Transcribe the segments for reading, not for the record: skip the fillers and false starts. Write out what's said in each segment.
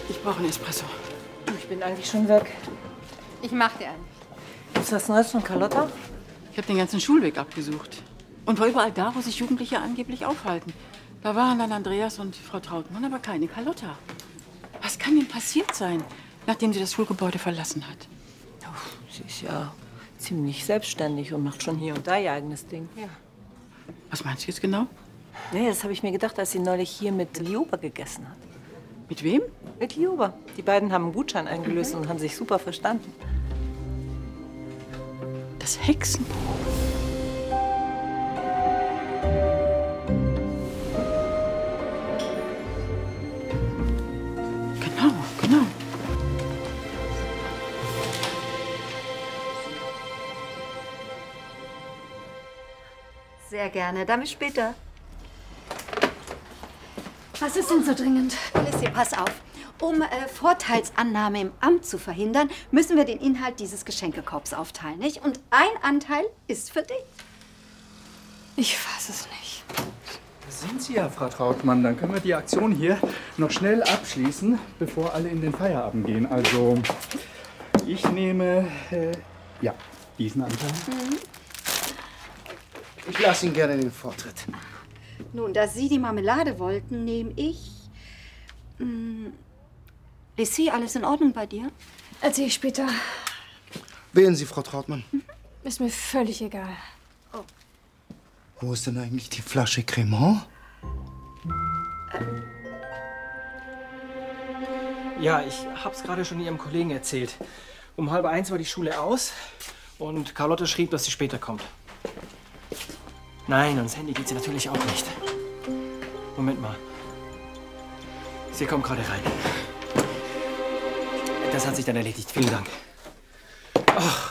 Ich brauche einen Espresso. Ich bin eigentlich schon weg. Ich mach dir einen. Gibt's was Neues von Carlotta? Ich habe den ganzen Schulweg abgesucht. Und war überall da, wo sich Jugendliche angeblich aufhalten. Da waren dann Andreas und Frau Trautmann, aber keine Carlotta. Was kann denn passiert sein, nachdem sie das Schulgebäude verlassen hat? Sie ist ja ziemlich selbstständig und macht schon hier und da ihr eigenes Ding. Ja. Was meinst du jetzt genau? Nee, das habe ich mir gedacht, als sie neulich hier mit Liuba gegessen hat. Mit wem? Mit Liuba. Die beiden haben einen Gutschein eingelöst und haben sich super verstanden. Das Hexenbuch. Genau. Sehr gerne. Dann bis später. Was ist denn so dringend? Alicia, pass auf. Um Vorteilsannahme im Amt zu verhindern, müssen wir den Inhalt dieses Geschenkekorbs aufteilen, nicht? Und ein Anteil ist für dich. Ich fass es nicht. Da sind Sie ja, Frau Trautmann. Dann können wir die Aktion hier noch schnell abschließen, bevor alle in den Feierabend gehen. Also, ich nehme, ja, diesen Anteil. Ich lasse Ihnen gerne den Vortritt. Nun, da Sie die Marmelade wollten, nehme ich... Lissi, alles in Ordnung bei dir? Erzähl ich später. Wählen Sie, Frau Trautmann. Ist mir völlig egal. Wo ist denn eigentlich die Flasche Cremant? Ja, ich hab's gerade schon Ihrem Kollegen erzählt. Um 12:30 war die Schule aus und Carlotta schrieb, dass sie später kommt. Nein, ans Handy geht sie natürlich auch nicht. Moment mal. Sie kommt gerade rein. Das hat sich dann erledigt. Vielen Dank. Ach.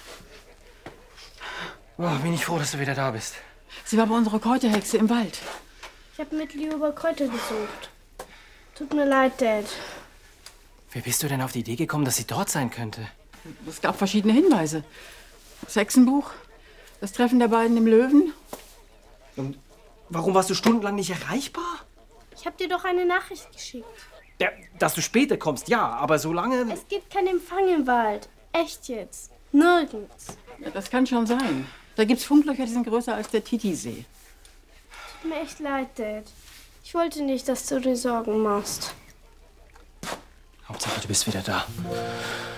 Oh, bin ich froh, dass du wieder da bist. Sie war bei unserer Kräuterhexe im Wald. Ich habe mit Liuba Kräuter gesucht. Tut mir leid, Dad. Wie bist du denn auf die Idee gekommen, dass sie dort sein könnte? Es gab verschiedene Hinweise. Das Hexenbuch, das Treffen der beiden im Löwen. Und warum warst du stundenlang nicht erreichbar? Ich habe dir doch eine Nachricht geschickt. Ja, dass du später kommst, ja, aber so lange... Es gibt keinen Empfang im Wald. Echt jetzt. Nirgends. Ja, das kann schon sein. Da gibt's Funklöcher, die sind größer als der Titisee. Tut mir echt leid, Dad. Ich wollte nicht, dass du dir Sorgen machst. Hauptsache, du bist wieder da.